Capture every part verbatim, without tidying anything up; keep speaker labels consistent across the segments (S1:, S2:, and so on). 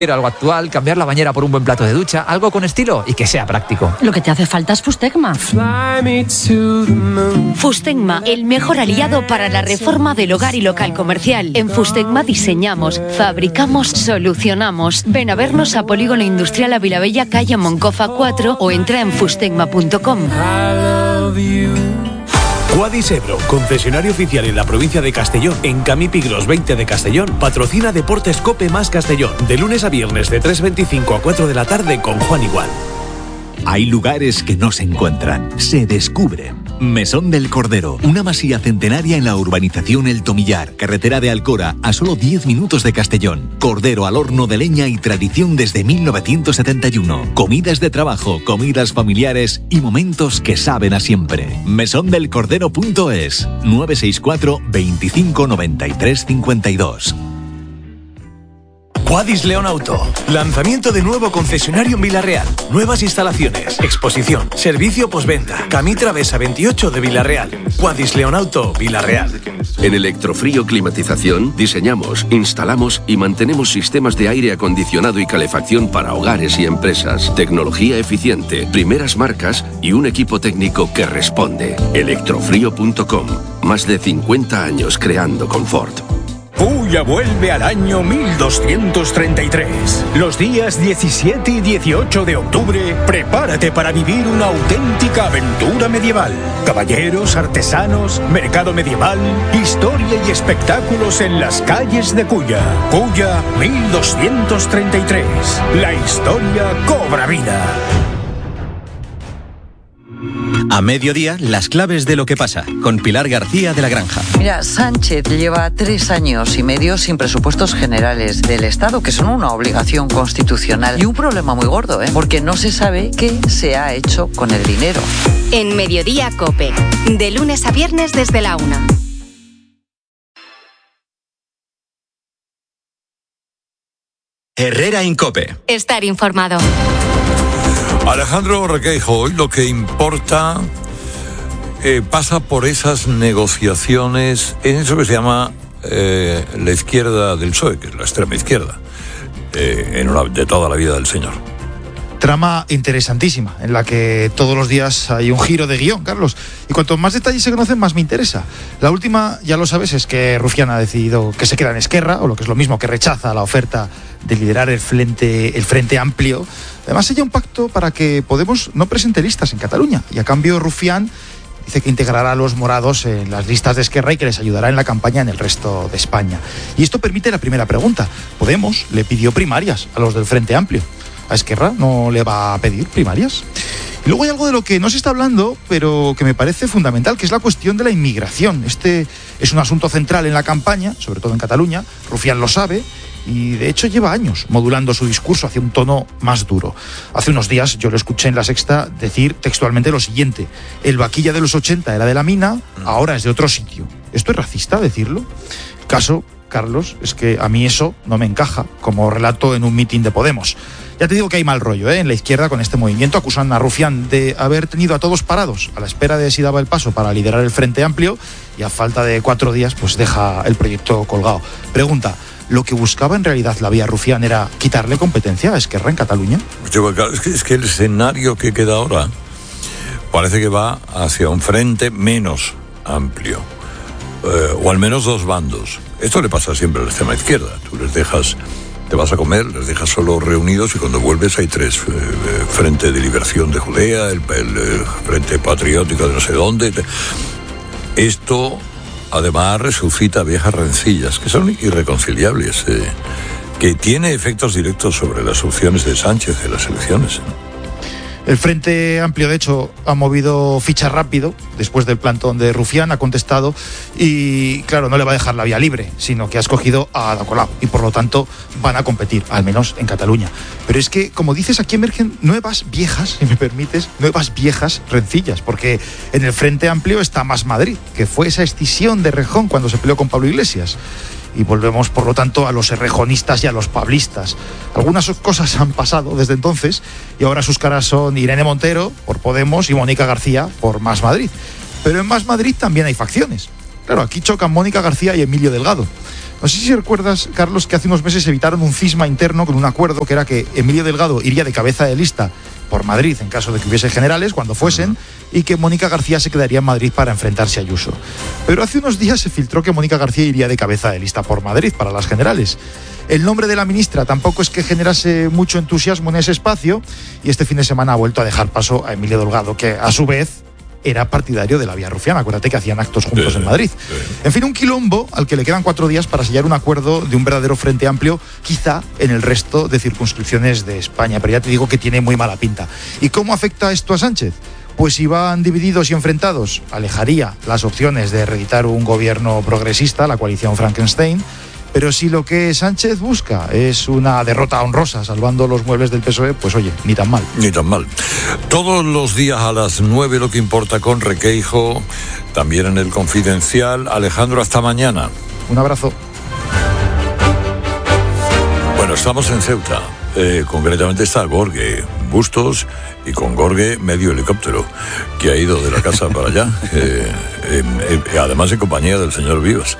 S1: algo actual, cambiar la bañera por un buen plato de ducha, algo con estilo y que sea práctico.
S2: Lo que te hace falta es Fustegma.
S3: Fustegma, el mejor aliado para la reforma del hogar y local comercial. En Fustegma diseñamos, fabricamos, solucionamos. Ven a vernos a Polígono Industrial Avilabella, calle Moncofa cuatro o entra en fustegma punto com.
S4: Quadis Ebro, concesionario oficial en la provincia de Castellón, en Camipigros veinte de Castellón, patrocina Deportes Cope más Castellón, de lunes a viernes de tres veinticinco a cuatro de la tarde con Juan Igual.
S5: Hay lugares que no se encuentran, se descubren. Mesón del Cordero, una masía centenaria en la urbanización El Tomillar, carretera de Alcora, a solo diez minutos de Castellón. Cordero al horno de leña y tradición desde mil novecientos setenta y uno. Comidas de trabajo, comidas familiares y momentos que saben a siempre. mesón del cordero punto es, nueve seis cuatro, veinticinco, noventa y tres, cincuenta y dos.
S4: Quadis León Auto. Lanzamiento de nuevo concesionario en Villarreal. Nuevas instalaciones, exposición, servicio postventa. Camí Travesa veintiocho de Villarreal. Quadis León Auto, Villarreal.
S6: En Electrofrío Climatización diseñamos, instalamos y mantenemos sistemas de aire acondicionado y calefacción para hogares y empresas. Tecnología eficiente, primeras marcas y un equipo técnico que responde. electrofrío punto com. Más de cincuenta años creando confort.
S7: Puya vuelve al año mil doscientos treinta y tres. Los días diecisiete y dieciocho de octubre, prepárate para vivir una auténtica aventura medieval. Caballeros, artesanos, mercado medieval, historia y espectáculos en las calles de Cuya. Cuya mil doscientos treinta y tres. La historia cobra vida.
S8: A mediodía, las claves de lo que pasa, con Pilar García de la Granja.
S9: Mira, Sánchez lleva tres años y medio sin presupuestos generales del Estado, que son una obligación constitucional. Y un problema muy gordo, ¿eh? Porque no se sabe qué se ha hecho con el dinero.
S3: En Mediodía COPE, de lunes a viernes desde la una.
S8: Herrera en COPE.
S3: Estar informado.
S10: Alejandro Requeijo, hoy lo que importa eh, pasa por esas negociaciones en eso que se llama eh, la izquierda del P S O E, que es la extrema izquierda, eh, en una, de toda la vida del señor.
S11: Trama interesantísima, en la que todos los días hay un giro de guión, Carlos. Y cuanto más detalles se conocen, más me interesa. La última, ya lo sabes, es que Rufián ha decidido que se queda en Esquerra, o lo que es lo mismo, que rechaza la oferta de liderar el Frente, el Frente Amplio. Además, hay un pacto para que Podemos no presente listas en Cataluña. Y a cambio, Rufián dice que integrará a los morados en las listas de Esquerra y que les ayudará en la campaña en el resto de España. Y esto permite la primera pregunta. Podemos le pidió primarias a los del Frente Amplio. ¿A Esquerra no le va a pedir primarias? Y luego hay algo de lo que no se está hablando, pero que me parece fundamental, que es la cuestión de la inmigración. Este es un asunto central en la campaña, sobre todo en Cataluña. Rufián lo sabe y, de hecho, lleva años modulando su discurso hacia un tono más duro. Hace unos días yo lo escuché en La Sexta decir textualmente lo siguiente: el vaquilla de los ochenta era de la mina, ahora es de otro sitio. ¿Esto es racista decirlo? El caso, Carlos, es que a mí eso no me encaja como relato en un mitin de Podemos. Ya te digo que hay mal rollo ¿eh? en la izquierda con este movimiento. Acusan a Rufián de haber tenido a todos parados a la espera de si daba el paso para liderar el Frente Amplio, y a falta de cuatro días pues deja el proyecto colgado. Pregunta: ¿lo que buscaba en realidad la vía Rufián era quitarle competencia a Esquerra en Cataluña?
S10: Es que, es que el escenario que queda ahora parece que va hacia un frente menos amplio, eh, o al menos dos bandos. Esto le pasa siempre a la extrema izquierda. Tú les dejas, te vas a comer, les dejas solo reunidos y cuando vuelves hay tres: eh, Frente de Liberación de Judea, el, el, el Frente Patriótico de no sé dónde. Esto además resucita viejas rencillas que son irreconciliables, eh, que tiene efectos directos sobre las opciones de Sánchez en las elecciones.
S11: El Frente Amplio, de hecho, ha movido ficha rápido después del plantón de Rufián, ha contestado y, claro, no le va a dejar la vía libre, sino que ha escogido a Ada Colau y, por lo tanto, van a competir, al menos en Cataluña. Pero es que, como dices, aquí emergen nuevas viejas, si me permites, nuevas viejas rencillas, porque en el Frente Amplio está Más Madrid, que fue esa escisión de Errejón cuando se peleó con Pablo Iglesias. Y volvemos, por lo tanto, a los errejonistas y a los pablistas. Algunas cosas han pasado desde entonces y ahora sus caras son Irene Montero, por Podemos, y Mónica García, por Más Madrid. Pero en Más Madrid también hay facciones. Claro, aquí chocan Mónica García y Emilio Delgado. No sé si recuerdas, Carlos, que hace unos meses evitaron un cisma interno con un acuerdo que era que Emilio Delgado iría de cabeza de lista por Madrid en caso de que hubiese generales, cuando fuesen, y que Mónica García se quedaría en Madrid para enfrentarse a Ayuso. Pero hace unos días se filtró que Mónica García iría de cabeza de lista por Madrid para las generales. El nombre de la ministra tampoco es que generase mucho entusiasmo en ese espacio, y este fin de semana ha vuelto a dejar paso a Emilio Delgado, que a su vez era partidario de la vía rufiana. Acuérdate que hacían actos juntos
S10: sí,
S11: en Madrid.
S10: Sí.
S11: En fin, un quilombo al que le quedan cuatro días para sellar un acuerdo de un verdadero frente amplio, quizá en el resto de circunscripciones de España. Pero ya te digo que tiene muy mala pinta. ¿Y cómo afecta esto a Sánchez? Pues si van divididos y enfrentados, alejaría las opciones de reeditar un gobierno progresista, la coalición Frankenstein. Pero si lo que Sánchez busca es una derrota honrosa, salvando los muebles del P S O E, pues oye, ni tan mal.
S10: Ni tan mal. Todos los días a las nueve Lo que importa con Requeijo, también en El Confidencial. Alejandro, hasta mañana.
S11: Un abrazo.
S10: Bueno, estamos en Ceuta. Eh, concretamente está Gorge Bustos y con Gorge medio helicóptero que ha ido de la casa para allá, eh, eh, eh, además en compañía del señor Vivas.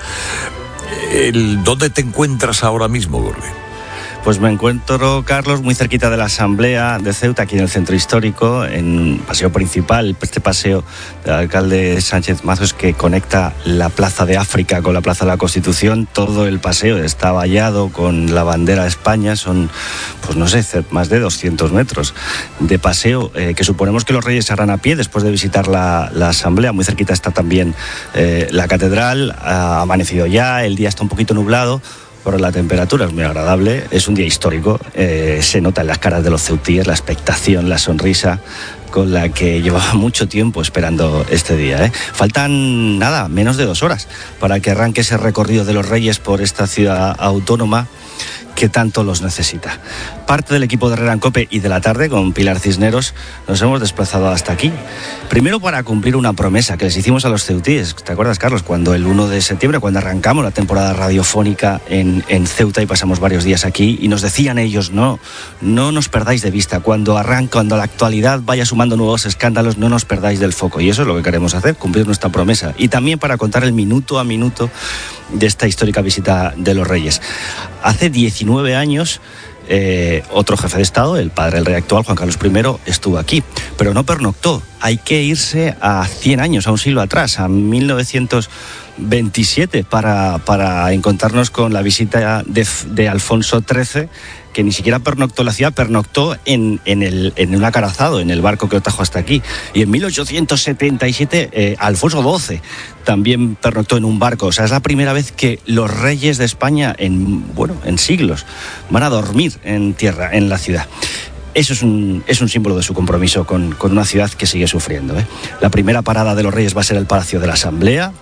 S10: El, ¿Dónde te encuentras ahora mismo, Gorge?
S2: Pues me encuentro, Carlos, muy cerquita de la Asamblea de Ceuta, aquí en el centro histórico, en paseo principal, este paseo del alcalde Sánchez Mazos que conecta la Plaza de África con la Plaza de la Constitución. Todo el paseo está vallado con la bandera de España, son, pues no sé, más de doscientos metros de paseo, eh, que suponemos que los reyes harán a pie después de visitar la, la Asamblea. Muy cerquita está también eh, la catedral, ha amanecido ya, el día está un poquito nublado, pero la temperatura es muy agradable, es un día histórico, eh, se nota en las caras de los ceutíes la expectación, la sonrisa con la que llevaba mucho tiempo esperando este día, ¿eh? Faltan, nada, menos de dos horas para que arranque ese recorrido de los Reyes por esta ciudad autónoma que tanto los necesita. Parte del equipo de Herrera en Cope y de la tarde, con Pilar Cisneros, nos hemos desplazado hasta aquí. Primero para cumplir una promesa que les hicimos a los ceutíes. ¿Te acuerdas, Carlos? Cuando el primero de septiembre, cuando arrancamos la temporada radiofónica en, en Ceuta y pasamos varios días aquí, y nos decían ellos, no, no nos perdáis de vista. Cuando arranca, cuando la actualidad vaya sumando nuevos escándalos, no nos perdáis del foco. Y eso es lo que queremos hacer, cumplir nuestra promesa. Y también para contar el minuto a minuto de esta histórica visita de los Reyes. Hace diecinueve años, eh, otro jefe de Estado, el padre del rey actual, Juan Carlos primero, estuvo aquí, pero no pernoctó. Hay que irse a cien años, a un siglo atrás, a mil novecientos veintisiete, para, para encontrarnos con la visita de, de Alfonso trece, que ni siquiera pernoctó en la ciudad, pernoctó en, en, el, en un acorazado, en el barco que lo trajo hasta aquí. Y en mil ochocientos setenta y siete, eh, Alfonso doce también pernoctó en un barco. O sea, es la primera vez que los reyes de España, en, bueno, en siglos, van a dormir en tierra, en la ciudad. Eso es un, es un símbolo de su compromiso con, con una ciudad que sigue sufriendo, ¿eh? La primera parada de los Reyes va a ser el Palacio de la Asamblea.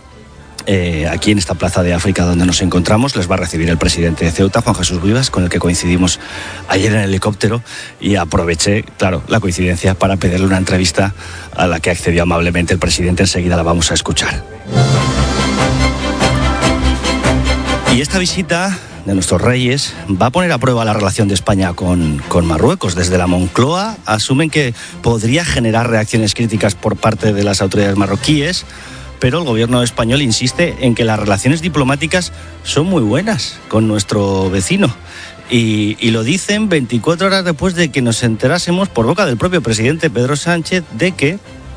S2: Eh, aquí en esta Plaza de África donde nos encontramos les va a recibir el presidente de Ceuta, Juan Jesús Vivas, con el que coincidimos ayer en el helicóptero, y aproveché, claro, la coincidencia para pedirle una entrevista a la que accedió amablemente el presidente. Enseguida la vamos a escuchar. Y esta visita de nuestros reyes va a poner a prueba la relación de España con, con Marruecos. Desde la Moncloa asumen que podría generar reacciones críticas por parte de las autoridades marroquíes, pero el gobierno español insiste en que las relaciones diplomáticas son muy buenas con nuestro vecino. Y, y lo dicen veinticuatro horas después de que nos enterásemos por boca del propio presidente Pedro Sánchez de que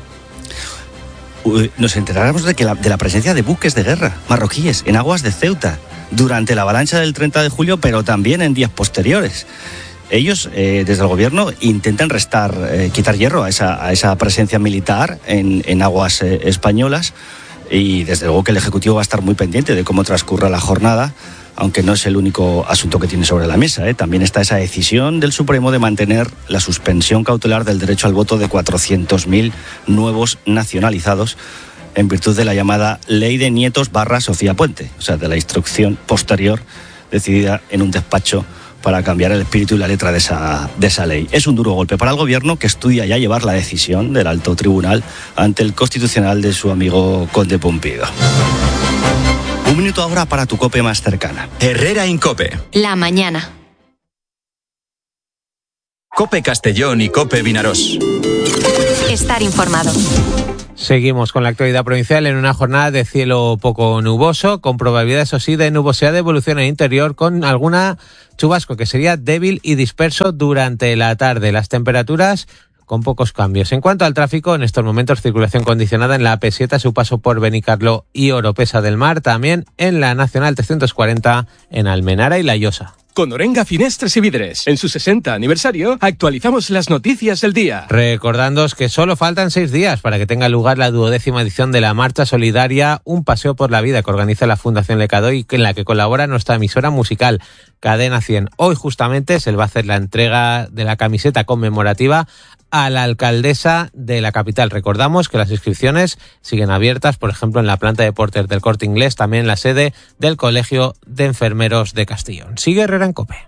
S2: uh, nos enteráramos de, que la, de la presencia de buques de guerra marroquíes en aguas de Ceuta durante la avalancha del treinta de julio, pero también en días posteriores. Ellos, eh, desde el gobierno, intentan restar, eh, quitar hierro a esa, a esa presencia militar en, en aguas eh, españolas, y desde luego que el Ejecutivo va a estar muy pendiente de cómo transcurra la jornada, aunque no es el único asunto que tiene sobre la mesa, ¿eh? También está esa decisión del Supremo de mantener la suspensión cautelar del derecho al voto de cuatrocientos mil nuevos nacionalizados en virtud de la llamada Ley de Nietos barra Sofía Puente, o sea, de la instrucción posterior decidida en un despacho para cambiar el espíritu y la letra de esa, de esa ley. Es un duro golpe para el gobierno, que estudia ya llevar la decisión del alto tribunal ante el constitucional de su amigo Conde Pumpido. Un minuto ahora para tu COPE más cercana.
S8: Herrera en COPE.
S3: La mañana.
S8: COPE Castellón y COPE Vinarós.
S3: Estar informado.
S12: Seguimos con la actualidad provincial en una jornada de cielo poco nuboso, con probabilidad, eso sí, de nubosidad de evolución en el interior, con alguna chubasco que sería débil y disperso durante la tarde. Las temperaturas con pocos cambios. En cuanto al tráfico, en estos momentos circulación condicionada en la A P siete a su paso por Benicarló y Oropesa del Mar, también en la Nacional trescientos cuarenta en Almenara y La Llosa.
S13: Con Orenga Finestres y Vidres, en su sesenta aniversario, actualizamos las noticias del día.
S12: Recordándoos que solo faltan seis días para que tenga lugar la duodécima edición de la Marcha Solidaria Un Paseo por la Vida, que organiza la Fundación Lecadoy, en la que colabora nuestra emisora musical Cadena cien. Hoy justamente se le va a hacer la entrega de la camiseta conmemorativa a la alcaldesa de la capital. Recordamos que las inscripciones siguen abiertas, por ejemplo, en la planta de deportes del Corte Inglés, también en la sede del Colegio de Enfermeros de Castellón. Sigue Herrera en COPE.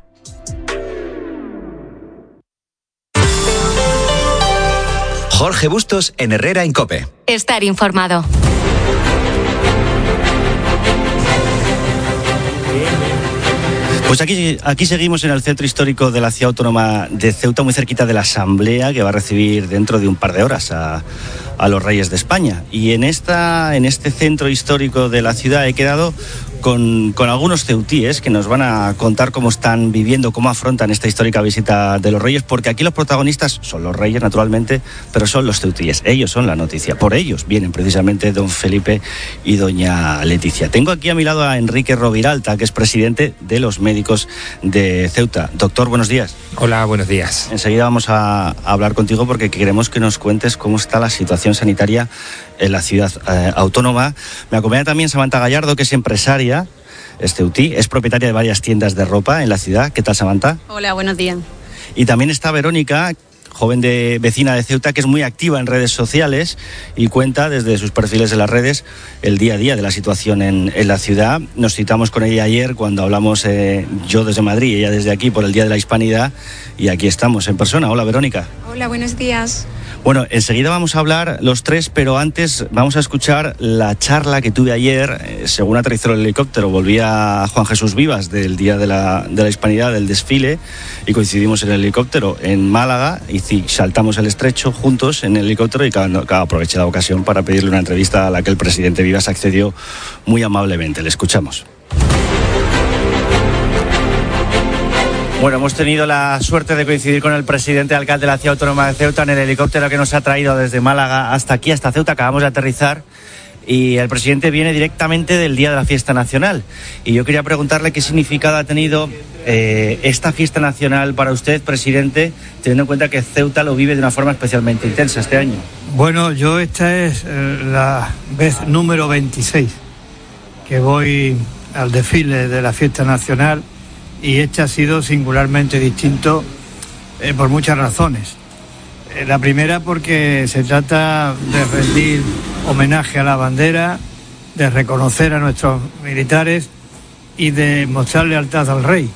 S5: Jorge Bustos en Herrera en COPE.
S3: Estar informado.
S2: Pues aquí, aquí seguimos en el centro histórico de la ciudad autónoma de Ceuta, muy cerquita de la Asamblea, que va a recibir dentro de un par de horas a, a los Reyes de España. Y en, esta, en este centro histórico de la ciudad he quedado con, con algunos ceutíes que nos van a contar cómo están viviendo, cómo afrontan esta histórica visita de los Reyes, porque aquí los protagonistas son los Reyes, naturalmente, pero son los ceutíes. Ellos son la noticia. Por ellos vienen precisamente don Felipe y doña Leticia. Tengo aquí a mi lado a Enrique Roviralta, que es presidente de los médicos de Ceuta. Doctor, buenos días.
S14: Hola, buenos días.
S2: Enseguida vamos a, a hablar contigo porque queremos que nos cuentes cómo está la situación sanitaria en la ciudad eh, autónoma. Me acompaña también Samantha Gallardo, que es empresaria, es ceutí, es propietaria de varias tiendas de ropa en la ciudad. ¿Qué tal, Samantha?
S15: Hola, buenos días.
S2: Y también está Verónica, joven de vecina de Ceuta, que es muy activa en redes sociales y cuenta desde sus perfiles de las redes el día a día de la situación en, en la ciudad. Nos citamos con ella ayer cuando hablamos eh, yo desde Madrid, ella desde aquí por el Día de la Hispanidad, y aquí estamos en persona. Hola, Verónica.
S15: Hola, buenos días.
S2: Bueno, enseguida vamos a hablar los tres, pero antes vamos a escuchar la charla que tuve ayer. Eh, según aterrizó el helicóptero, volvía Juan Jesús Vivas del Día de la, de la Hispanidad, del desfile, y coincidimos en el helicóptero en Málaga y saltamos el estrecho juntos en el helicóptero, y cada, cada aproveché la ocasión para pedirle una entrevista a la que el presidente Vivas accedió muy amablemente. Le escuchamos. Bueno, hemos tenido la suerte de coincidir con el presidente alcalde de la ciudad autónoma de Ceuta en el helicóptero que nos ha traído desde Málaga hasta aquí, hasta Ceuta. Acabamos de aterrizar y el presidente viene directamente del Día de la Fiesta Nacional. Y yo quería preguntarle qué significado ha tenido eh, esta fiesta nacional para usted, presidente, teniendo en cuenta que Ceuta lo vive de una forma especialmente intensa este año.
S16: Bueno, yo esta es eh, la vez número veintiséis que voy al desfile de la fiesta nacional, y este ha sido singularmente distinto eh, por muchas razones. Eh, la primera porque se trata de rendir homenaje a la bandera, de reconocer a nuestros militares y de mostrar lealtad al rey.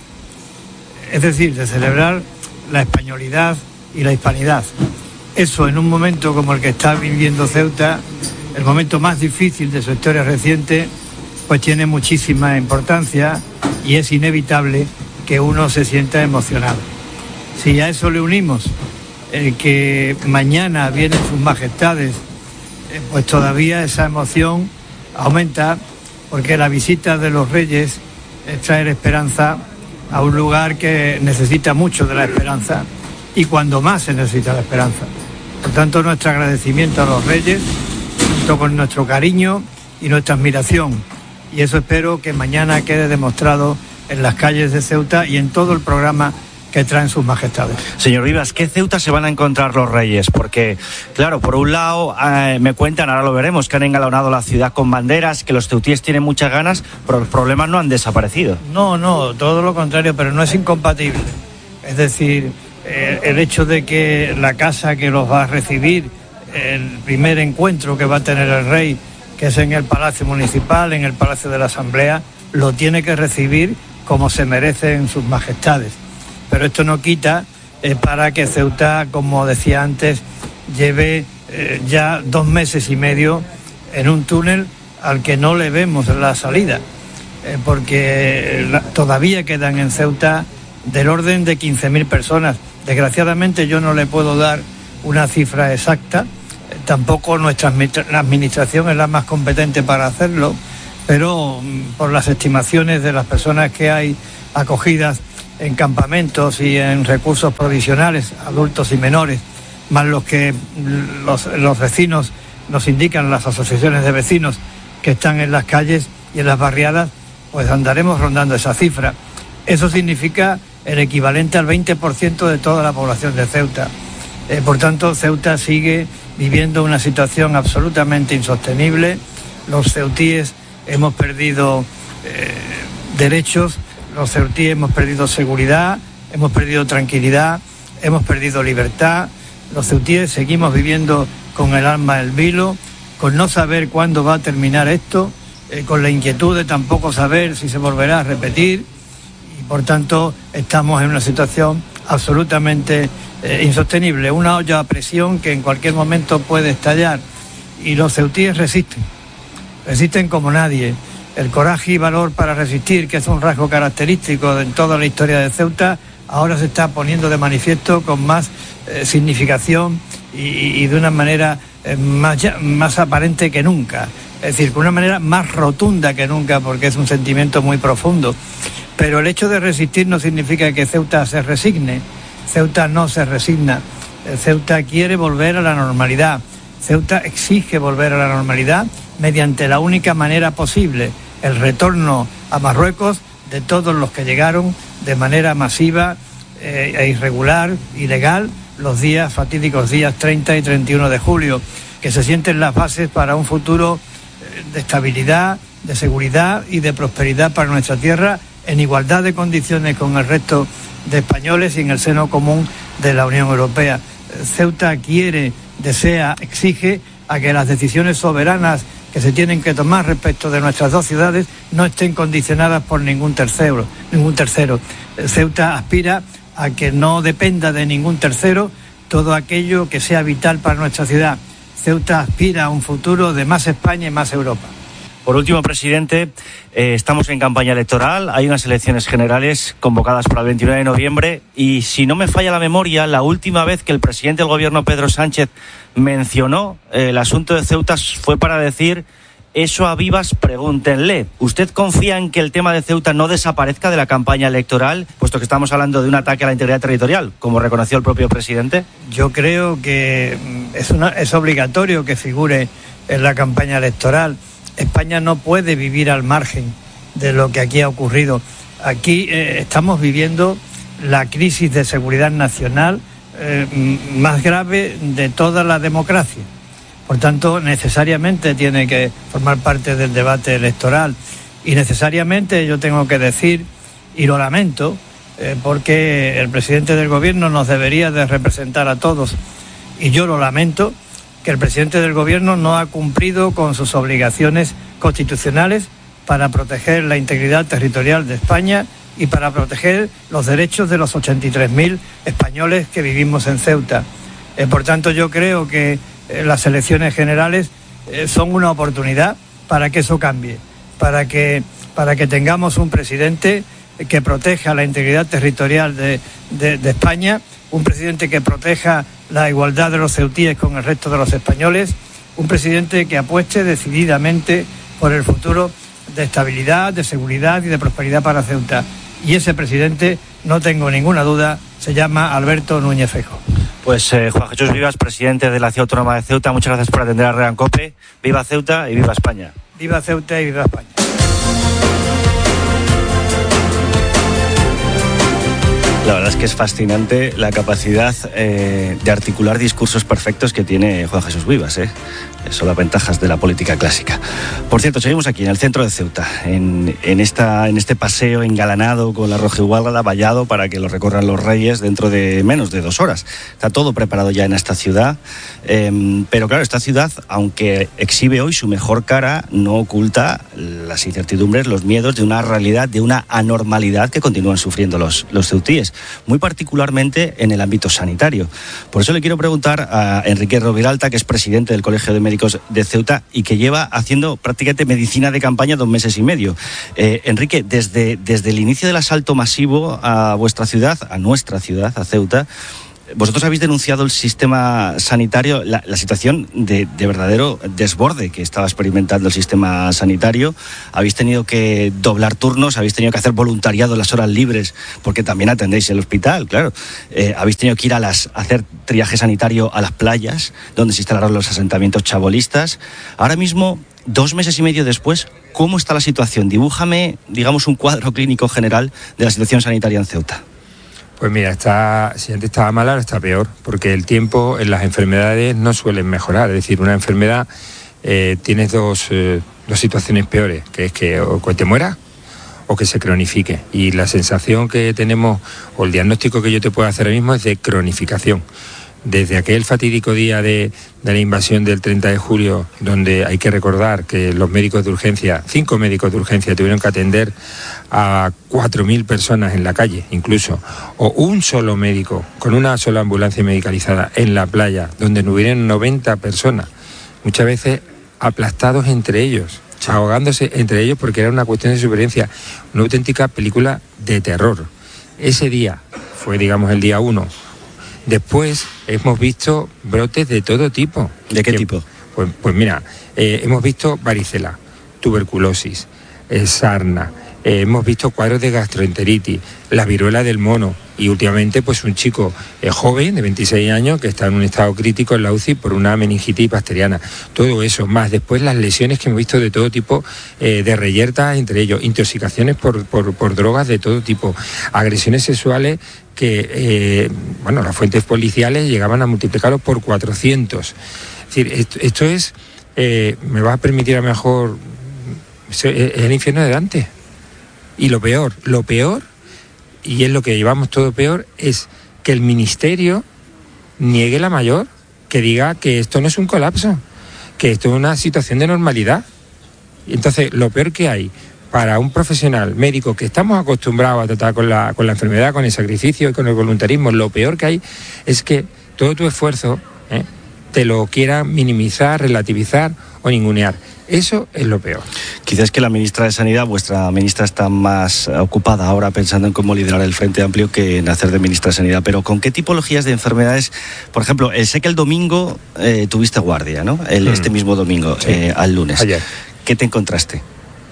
S16: Es decir, de celebrar la españolidad y la hispanidad. Eso en un momento como el que está viviendo Ceuta, el momento más difícil de su historia reciente, pues tiene muchísima importancia y es inevitable que uno se sienta emocionado. Si a eso le unimos el que mañana vienen sus majestades, eh, pues todavía esa emoción aumenta, porque la visita de los reyes es traer esperanza a un lugar que necesita mucho de la esperanza, y cuando más se necesita la esperanza. Por tanto, nuestro agradecimiento a los reyes, junto con nuestro cariño y nuestra admiración, y eso espero que mañana quede demostrado en las calles de Ceuta y en todo el programa que traen sus majestades.
S2: Señor Vivas, ¿qué Ceuta se van a encontrar los Reyes? Porque, claro, por un lado eh, me cuentan, ahora lo veremos, que han engalanado la ciudad con banderas, que los ceutíes tienen muchas ganas, pero los problemas no han desaparecido.
S16: No, no, todo lo contrario, pero no es incompatible. Es decir, eh, el hecho de que la casa que los va a recibir, el primer encuentro que va a tener el rey, que es en el Palacio Municipal, en el Palacio de la Asamblea, lo tiene que recibir como se merecen sus majestades. Pero esto no quita eh, para que Ceuta, como decía antes, lleve eh, ya dos meses y medio en un túnel al que no le vemos la salida, eh, porque la, todavía quedan en Ceuta del orden de quince mil personas. Desgraciadamente yo no le puedo dar una cifra exacta, Tampoco nuestra administración es la más competente para hacerlo, pero por las estimaciones de las personas que hay acogidas en campamentos y en recursos provisionales, adultos y menores, más los que los, los vecinos nos indican, las asociaciones de vecinos que están en las calles y en las barriadas, pues andaremos rondando esa cifra. Eso significa el equivalente al veinte por ciento de toda la población de Ceuta. Eh, por tanto, Ceuta sigue viviendo una situación absolutamente insostenible. Los ceutíes hemos perdido eh, derechos, los ceutíes hemos perdido seguridad, hemos perdido tranquilidad, hemos perdido libertad. Los ceutíes seguimos viviendo con el alma en el vilo, con no saber cuándo va a terminar esto, eh, con la inquietud de tampoco saber si se volverá a repetir, y por tanto estamos en una situación absolutamente eh, insostenible, una olla a presión que en cualquier momento puede estallar, y los ceutíes resisten, resisten como nadie. El coraje y valor para resistir, que es un rasgo característico de toda la historia de Ceuta, ahora se está poniendo de manifiesto con más eh, significación y, y de una manera eh, más, más aparente que nunca. Es decir, de una manera más rotunda que nunca, porque es un sentimiento muy profundo. Pero el hecho de resistir no significa que Ceuta se resigne. Ceuta no se resigna. Ceuta quiere volver a la normalidad. Ceuta exige volver a la normalidad mediante la única manera posible, el retorno a Marruecos de todos los que llegaron de manera masiva eh, e irregular, ilegal, los días, fatídicos días treinta y treinta y uno de julio, que se sienten las bases para un futuro eh, de estabilidad, de seguridad y de prosperidad para nuestra tierra, en igualdad de condiciones con el resto de españoles y en el seno común de la Unión Europea. Ceuta quiere, desea, exige a que las decisiones soberanas que se tienen que tomar respecto de nuestras dos ciudades no estén condicionadas por ningún tercero, ningún tercero. Ceuta aspira a que no dependa de ningún tercero todo aquello que sea vital para nuestra ciudad. Ceuta aspira a un futuro de más España y más Europa.
S2: Por último, presidente, eh, estamos en campaña electoral, hay unas elecciones generales convocadas para el veintinueve de noviembre y, si no me falla la memoria, la última vez que el presidente del gobierno, Pedro Sánchez, mencionó eh, el asunto de Ceuta fue para decir: eso a vivas, pregúntenle. ¿Usted confía en que el tema de Ceuta no desaparezca de la campaña electoral, puesto que estamos hablando de un ataque a la integridad territorial, como reconoció el propio presidente?
S16: Yo creo que es, una, es obligatorio que figure en la campaña electoral. España no puede vivir al margen de lo que aquí ha ocurrido. Aquí eh, estamos viviendo la crisis de seguridad nacional eh, más grave de toda la democracia. Por tanto, necesariamente tiene que formar parte del debate electoral. Y necesariamente yo tengo que decir, y lo lamento, eh, porque el presidente del gobierno nos debería de representar a todos, y yo lo lamento, que el presidente del gobierno no ha cumplido con sus obligaciones constitucionales para proteger la integridad territorial de España y para proteger los derechos de los ochenta y tres mil españoles que vivimos en Ceuta. Eh, por tanto, yo creo que eh, las elecciones generales eh, son una oportunidad para que eso cambie, para que, para que tengamos un presidente que proteja la integridad territorial de, de, de España, un presidente que proteja la igualdad de los ceutíes con el resto de los españoles, un presidente que apueste decididamente por el futuro de estabilidad, de seguridad y de prosperidad para Ceuta. Y ese presidente, no tengo ninguna duda, se llama Alberto Núñez Feijóo.
S2: Pues eh, Juan Jesús Vivas, presidente de la Ciudad Autónoma de Ceuta, muchas gracias por atender a Regan Cope. Viva Ceuta y viva España.
S16: Viva Ceuta y viva España.
S2: La verdad es que es fascinante la capacidad eh, de articular discursos perfectos que tiene Juan Jesús Vivas, ¿eh? Son las ventajas de la política clásica. Por cierto, seguimos aquí en el centro de Ceuta, en, en, esta, en este paseo engalanado con la rojigualda vallado para que lo recorran los reyes dentro de menos de dos horas. Está todo preparado ya en esta ciudad, eh, pero claro, esta ciudad, aunque exhibe hoy su mejor cara, no oculta las incertidumbres, los miedos de una realidad, de una anormalidad que continúan sufriendo los, los ceutíes, muy particularmente en el ámbito sanitario. Por eso le quiero preguntar a Enrique Roviralta, que es presidente del Colegio de Médicos de Ceuta y que lleva haciendo prácticamente medicina de campaña dos meses y medio. Eh, Enrique, desde, desde el inicio del asalto masivo a vuestra ciudad, a nuestra ciudad, a Ceuta, vosotros habéis denunciado el sistema sanitario, la, la situación de, de verdadero desborde que estaba experimentando el sistema sanitario. Habéis tenido que doblar turnos, habéis tenido que hacer voluntariado en las horas libres, porque también atendéis el hospital, claro. Eh, habéis tenido que ir a, las, a hacer triaje sanitario a las playas, donde se instalaron los asentamientos chabolistas. Ahora mismo, dos meses y medio después, ¿cómo está la situación? Dibújame, digamos, un cuadro clínico general de la situación sanitaria en Ceuta.
S14: Pues mira, está, si antes estaba mal, ahora está peor, porque el tiempo en las enfermedades no suelen mejorar. Es decir, una enfermedad eh, tienes dos, eh, dos situaciones peores, que es que o que te mueras o que se cronifique. Y la sensación que tenemos, o el diagnóstico que yo te puedo hacer ahora mismo, es de cronificación. Desde aquel fatídico día de, de la invasión del treinta de julio, donde hay que recordar que los médicos de urgencia, cinco médicos de urgencia, tuvieron que atender a cuatro mil personas en la calle, incluso, o un solo médico con una sola ambulancia medicalizada en la playa, donde no hubieran noventa personas, muchas veces aplastados entre ellos, sí, ahogándose entre ellos porque era una cuestión de supervivencia, una auténtica película de terror. Ese día fue, digamos, el día uno. Después hemos visto brotes de todo tipo.
S2: ¿De qué
S14: que,
S2: tipo?
S14: Pues, pues mira, eh, hemos visto varicela, tuberculosis, eh, sarna, eh, hemos visto cuadros de gastroenteritis, la viruela del mono y últimamente pues un chico eh, joven de veintiséis años que está en un estado crítico en la U C I por una meningitis bacteriana. Todo eso, más después las lesiones que hemos visto de todo tipo, eh, de reyertas entre ellos, intoxicaciones por, por, por drogas de todo tipo, agresiones sexuales que, eh, bueno, las fuentes policiales llegaban a multiplicarlo por cuatrocientos. Es decir, esto, esto es, eh, me va a permitir a lo mejor, es el infierno de Dante. Y lo peor, lo peor, y es lo que llevamos todo peor, es que el ministerio niegue la mayor, que diga que esto no es un colapso, que esto es una situación de normalidad. Y entonces, lo peor que hay para un profesional médico que estamos acostumbrados a tratar con la, con la enfermedad, con el sacrificio y con el voluntarismo, lo peor que hay es que todo tu esfuerzo ¿eh? te lo quieran minimizar, relativizar o ningunear. Eso es lo peor.
S2: Quizás que la ministra de Sanidad, vuestra ministra, está más ocupada ahora pensando en cómo liderar el Frente Amplio que en hacer de ministra de Sanidad. Pero ¿con qué tipologías de enfermedades? Por ejemplo, sé que el domingo eh, tuviste guardia, ¿no? El, hmm. Este mismo domingo, sí. eh, al lunes.
S14: Ayer.
S2: ¿Qué te encontraste?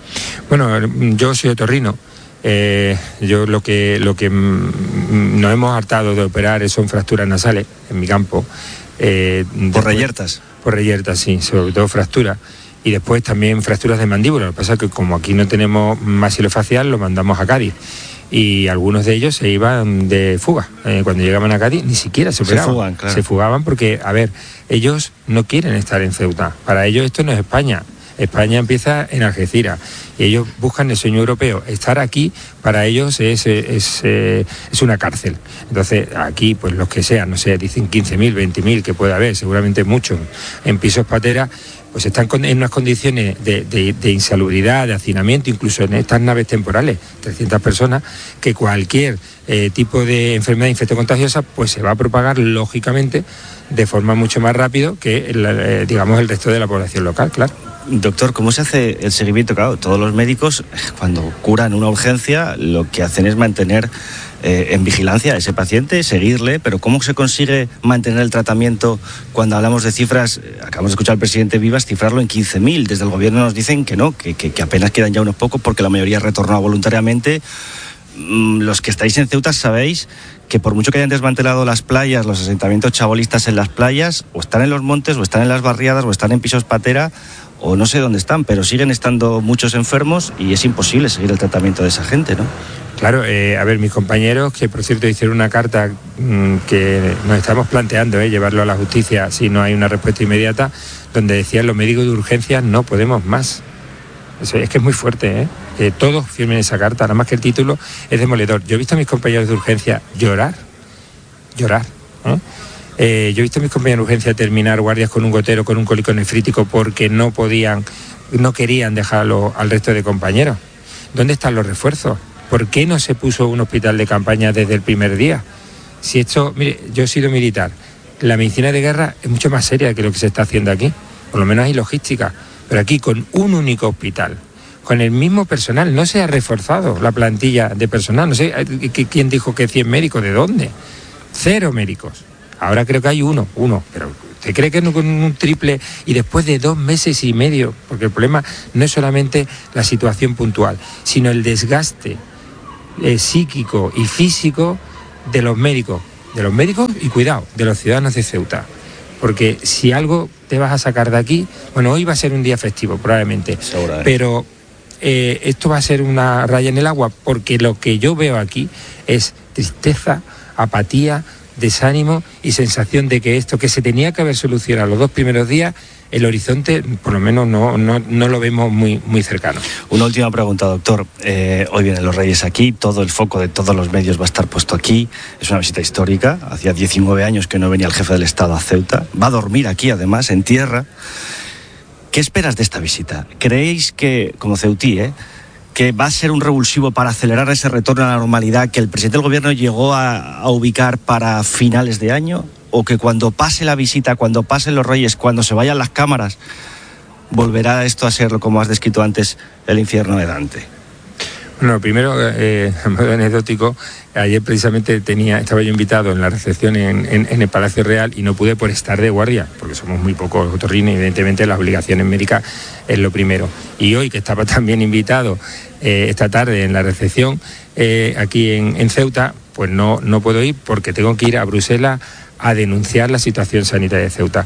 S14: Bueno, yo soy otorrino. Eh, yo lo que, lo que mm, nos hemos hartado de operar son fracturas nasales en mi campo. Eh,
S2: ¿Por
S14: después,
S2: reyertas?
S14: Por reyertas, sí, sobre todo fracturas. Y después también fracturas de mandíbula. Lo que pasa es que como aquí no tenemos maxilofacial, lo mandamos a Cádiz. Y algunos de ellos se iban de fuga. Eh, cuando llegaban a Cádiz ni siquiera se operaban.
S2: Se fugan, claro.
S14: Se fugaban porque, a ver, ellos no quieren estar en Ceuta. Para ellos esto no es España. España empieza en Algeciras y ellos buscan el sueño europeo. Estar aquí para ellos es, es, es, es una cárcel. Entonces aquí, pues los que sean, no sé, dicen quince mil, veinte mil que puede haber, seguramente muchos, en pisos pateras, pues están en unas condiciones de, de, de insalubridad, de hacinamiento, incluso en estas naves temporales, trescientas personas, que cualquier eh, tipo de enfermedad infectocontagiosa pues se va a propagar lógicamente de forma mucho más rápido que eh, digamos el resto de la población local, claro.
S2: Doctor, ¿cómo se hace el seguimiento? Claro, todos los médicos, cuando curan una urgencia, lo que hacen es mantener eh, en vigilancia a ese paciente, seguirle, pero ¿cómo se consigue mantener el tratamiento cuando hablamos de cifras? Acabamos de escuchar al presidente Vivas cifrarlo en quince mil. Desde el gobierno nos dicen que no, que, que, que apenas quedan ya unos pocos porque la mayoría ha retornado voluntariamente. Los que estáis en Ceuta sabéis que por mucho que hayan desmantelado las playas, los asentamientos chabolistas en las playas, o están en los montes, o están en las barriadas, o están en pisos patera, o no sé dónde están, pero siguen estando muchos enfermos y es imposible seguir el tratamiento de esa gente, ¿no?
S14: Claro, eh, a ver, mis compañeros, que por cierto hicieron una carta mmm, que nos estamos planteando, eh, llevarlo a la justicia si no hay una respuesta inmediata, donde decían los médicos de urgencia no podemos más. Eso es que es muy fuerte, ¿eh? Que todos firmen esa carta, nada más que el título es demoledor. Yo he visto a mis compañeros de urgencia llorar, llorar, ¿eh? Eh, yo he visto a mis compañeros de urgencia terminar guardias con un gotero, con un cólico nefrítico, porque no podían, no querían dejarlo al resto de compañeros. ¿Dónde están los refuerzos? ¿Por qué no se puso un hospital de campaña desde el primer día? Si esto, mire, yo he sido militar, la medicina de guerra es mucho más seria que lo que se está haciendo aquí, por lo menos hay logística, pero aquí con un único hospital, con el mismo personal, no se ha reforzado la plantilla de personal, no sé, ¿quién dijo que cien médicos? ¿De dónde? cero médicos. Ahora creo que hay uno, uno, pero ¿usted cree que no con un triple y después de dos meses y medio? Porque el problema no es solamente la situación puntual, sino el desgaste eh, psíquico y físico de los médicos, de los médicos y cuidado, de los ciudadanos de Ceuta. Porque si algo te vas a sacar de aquí, bueno, hoy va a ser un día festivo probablemente, Segura, ¿eh? pero eh, esto va a ser una raya en el agua, porque lo que yo veo aquí es tristeza, apatía, desánimo y sensación de que esto que se tenía que haber solucionado los dos primeros días, el horizonte por lo menos no, no, no lo vemos muy, muy cercano.
S2: Una última pregunta, doctor. Eh, hoy vienen los Reyes aquí, todo el foco de todos los medios va a estar puesto aquí. Es una visita histórica. Hacía diecinueve años que no venía el jefe del Estado a Ceuta. Va a dormir aquí, además, en tierra. ¿Qué esperas de esta visita? ¿Creéis que, como ceutí, eh, que va a ser un revulsivo para acelerar ese retorno a la normalidad que el presidente del gobierno llegó a, a ubicar para finales de año? ¿O que cuando pase la visita, cuando pasen los Reyes, cuando se vayan las cámaras, volverá esto a ser, como has descrito antes, el infierno de Dante?
S14: Bueno, primero, eh, a modo anecdótico, ayer precisamente tenía, estaba yo invitado en la recepción en, en, en el Palacio Real y no pude por estar de guardia, porque somos muy pocos otorrinos y evidentemente las obligaciones médicas es lo primero. Y hoy, que estaba también invitado eh, esta tarde en la recepción eh, aquí en, en Ceuta, pues no, no puedo ir porque tengo que ir a Bruselas a denunciar la situación sanitaria de Ceuta.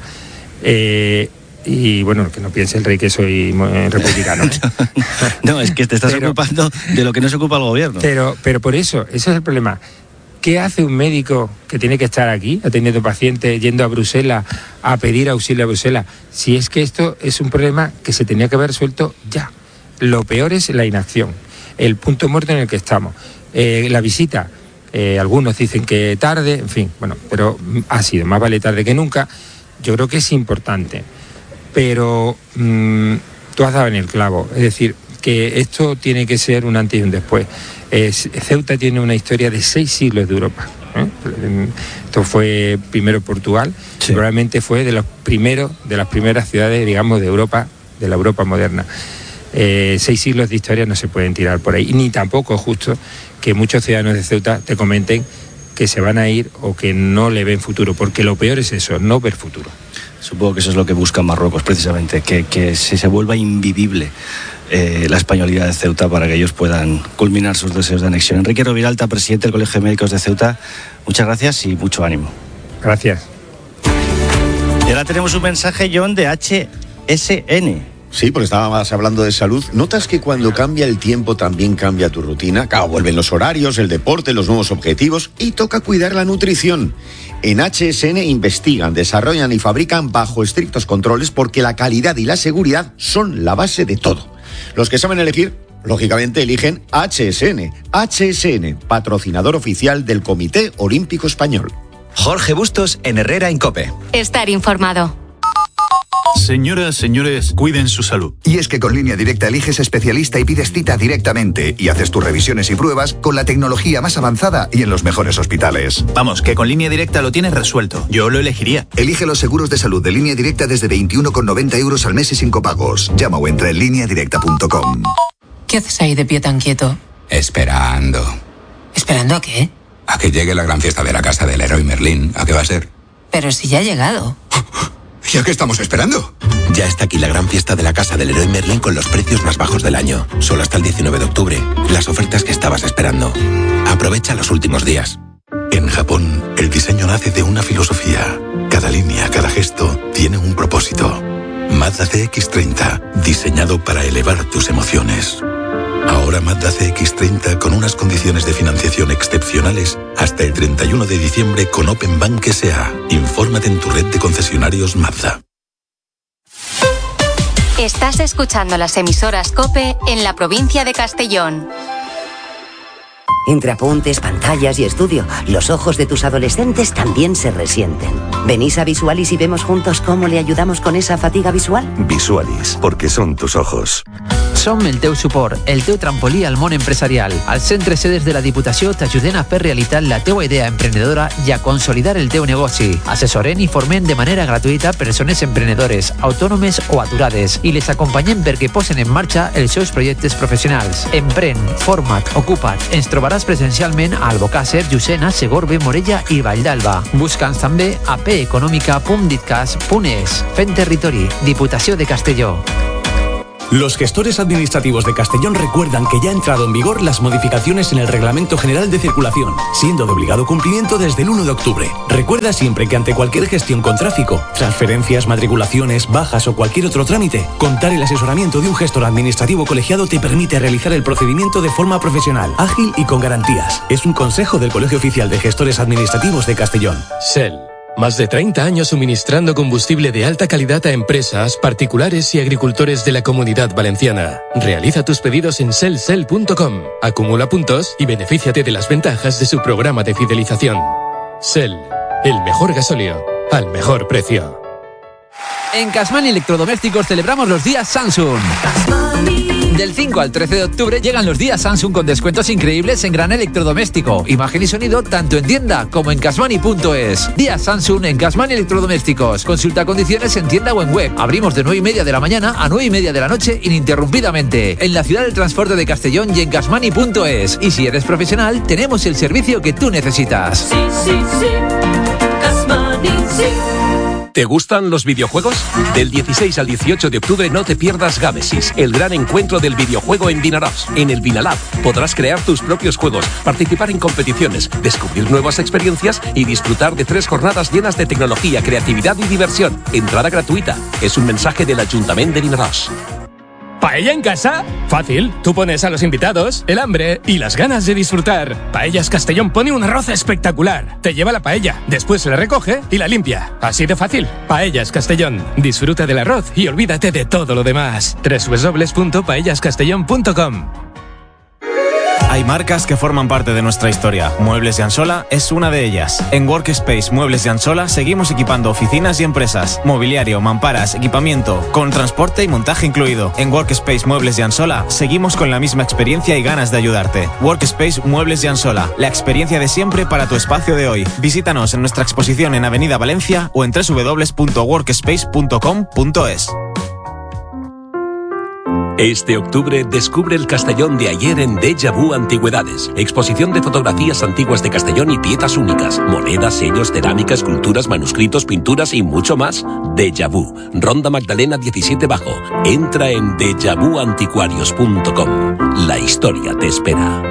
S14: Eh, y bueno, que no piense el rey que soy republicano.
S2: No, es que te estás pero, ocupando de lo que no se ocupa el gobierno.
S14: Pero, pero por eso, ese es el problema. ¿Qué hace un médico que tiene que estar aquí atendiendo pacientes, yendo a Bruselas a pedir auxilio a Bruselas? Si es que esto es un problema que se tenía que haber resuelto ya. Lo peor es la inacción, el punto muerto en el que estamos. Eh, la visita, eh, algunos dicen que tarde, en fin, bueno, pero ha sido, más vale tarde que nunca. Yo creo que es importante, pero mmm, tú has dado en el clavo, es decir, que esto tiene que ser un antes y un después. Eh, Ceuta tiene una historia de seis siglos de Europa. ¿eh? Esto fue primero Portugal, sí. Probablemente fue de los primeros, de las primeras ciudades, digamos, de Europa, de la Europa moderna. Eh, seis siglos de historia no se pueden tirar por ahí, ni tampoco es justo que muchos ciudadanos de Ceuta te comenten que se van a ir o que no le ven futuro, porque lo peor es eso, no ver futuro.
S2: Supongo que eso es lo que busca Marruecos, precisamente, que, que se, se vuelva invivible eh, la españolidad de Ceuta para que ellos puedan culminar sus deseos de anexión. Enrique Roviralta, presidente del Colegio de Médicos de Ceuta, muchas gracias y mucho ánimo.
S14: Gracias.
S2: Y ahora tenemos un mensaje, John, de H S N.
S17: Sí, porque estábamos hablando de salud. ¿Notas que cuando cambia el tiempo también cambia tu rutina? Claro, vuelven los horarios, el deporte, los nuevos objetivos y toca cuidar la nutrición. En H S N investigan, desarrollan y fabrican bajo estrictos controles porque la calidad y la seguridad son la base de todo. Los que saben elegir, lógicamente eligen H S N. H S N, patrocinador oficial del Comité Olímpico Español.
S18: Jorge Bustos en Herrera en COPE.
S3: Estar informado.
S19: Señoras, señores, cuiden su salud.
S20: Y es que con Línea Directa eliges especialista y pides cita directamente y haces tus revisiones y pruebas con la tecnología más avanzada y en los mejores hospitales.
S19: Vamos, que con Línea Directa lo tienes resuelto. Yo lo elegiría.
S20: Elige los seguros de salud de Línea Directa desde veintiuno con noventa euros al mes y sin copagos. Llama o entra en línea directa punto com.
S21: ¿Qué haces ahí de pie tan quieto?
S22: Esperando.
S21: ¿Esperando a qué?
S22: A que llegue la gran fiesta de la casa del Leroy Merlin. ¿A qué va a ser?
S21: Pero si ya ha llegado.
S22: ¿Y a qué estamos esperando? Ya está aquí la gran fiesta de la casa del Leroy Merlin con los precios más bajos del año. Solo hasta el diecinueve de octubre. Las ofertas que estabas esperando. Aprovecha los últimos días.
S23: En Japón, el diseño nace de una filosofía. Cada línea, cada gesto, tiene un propósito. Mazda C X treinta, diseñado para elevar tus emociones. Ahora Mazda C X treinta con unas condiciones de financiación excepcionales hasta el treinta y uno de diciembre con Open Bank S A. Infórmate en tu red de concesionarios Mazda.
S3: Estás escuchando las emisoras COPE en la provincia de Castellón.
S24: Entre apuntes, pantallas y estudio, los ojos de tus adolescentes también se resienten. ¿Venís a Visualis y vemos juntos cómo le ayudamos con esa fatiga visual?
S23: Visualis, porque son tus ojos.
S1: Som el teu suport, el teu trampolí al món empresarial. Als centres sedes de la Diputació t'ajuden a fer realitat la teua idea emprenedora i a consolidar el teu negoci. Assessorem i formem de manera gratuïta persones emprenedores, autònomes o aturades i les acompanyem perquè posen en marxa els seus projectes professionals. Empren, forma't, ocupa't. Ens trobaràs trobaràs presencialment a Albocàsser, Llucena, Segorbe, Morella i Valldalba. Busca'ns també a p econòmica punt ditcas punt es. Fent territori, Diputació de Castelló.
S4: Los gestores administrativos de Castellón recuerdan que ya han entrado en vigor las modificaciones en el Reglamento General de Circulación, siendo de obligado cumplimiento desde el uno de octubre. Recuerda siempre que ante cualquier gestión con tráfico, transferencias, matriculaciones, bajas o cualquier otro trámite, contar el asesoramiento de un gestor administrativo colegiado te permite realizar el procedimiento de forma profesional, ágil y con garantías. Es un consejo del Colegio Oficial de Gestores Administrativos de Castellón.
S13: Shell. Más de treinta años suministrando combustible de alta calidad a empresas, particulares y agricultores de la Comunidad Valenciana. Realiza tus pedidos en shell shell punto com, acumula puntos y benefíciate de las ventajas de su programa de fidelización. Shell, el mejor gasóleo al mejor precio.
S1: En Casmani Electrodomésticos celebramos los días Samsung. Del cinco al trece de octubre llegan los días Samsung con descuentos increíbles en gran electrodoméstico, imagen y sonido tanto en tienda como en casmani punto es. Días Samsung en Casmani Electrodomésticos. Consulta condiciones en tienda o en web. Abrimos de nueve y media de la mañana a nueve y media de la noche ininterrumpidamente. En la ciudad del transporte de Castellón y en casmani punto es. Y si eres profesional, tenemos el servicio que tú necesitas.
S6: Sí, sí, sí. Casmani, sí.
S7: ¿Te gustan los videojuegos? Del dieciséis al dieciocho de octubre no te pierdas Gamesis, el gran encuentro del videojuego en Vinaròs. En el Vinalab podrás crear tus propios juegos, participar en competiciones, descubrir nuevas experiencias y disfrutar de tres jornadas llenas de tecnología, creatividad y diversión. Entrada gratuita. Es un mensaje del Ayuntamiento de Vinaròs.
S13: ¿Paella en casa? Fácil. Tú pones a los invitados el hambre y las ganas de disfrutar. Paellas Castellón pone un arroz espectacular. Te lleva la paella, después la recoge y la limpia. Así de fácil. Paellas Castellón. Disfruta del arroz y olvídate de todo lo demás. doble u doble u doble u punto paellas castellón punto com.
S9: Hay marcas que forman parte de nuestra historia. Muebles de Ansola es una de ellas. En Workspace Muebles de Ansola seguimos equipando oficinas y empresas. Mobiliario, mamparas, equipamiento, con transporte y montaje incluido. En Workspace Muebles de Ansola seguimos con la misma experiencia y ganas de ayudarte. Workspace Muebles de Ansola, la experiencia de siempre para tu espacio de hoy. Visítanos en nuestra exposición en Avenida Valencia o en doble u doble u doble u punto workspace punto com punto es.
S7: Este octubre descubre el Castellón de ayer en Déjà Vu Antigüedades. Exposición de fotografías antiguas de Castellón y piezas únicas. Monedas, sellos, cerámica, esculturas, manuscritos, pinturas y mucho más. Déjà Vu. Ronda Magdalena diecisiete Bajo. Entra en deja vu anticuarios punto com. La historia te espera.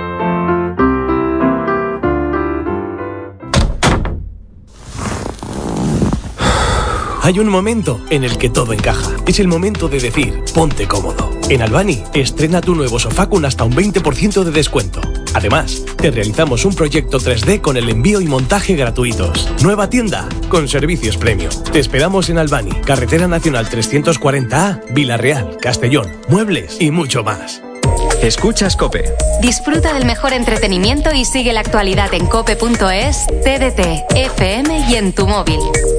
S4: Hay un momento en el que todo encaja. Es el momento de decir, ponte cómodo. En Albani, estrena tu nuevo sofá con hasta un veinte por ciento de descuento. Además, te realizamos un proyecto tres D con el envío y montaje gratuitos. Nueva tienda con servicios premium. Te esperamos en Albani, Carretera Nacional trescientos cuarenta A, Vila-real, Castellón, muebles y mucho más.
S8: Escuchas COPE.
S3: Disfruta del mejor entretenimiento y sigue la actualidad en cope punto es, T D T, F M y en tu móvil.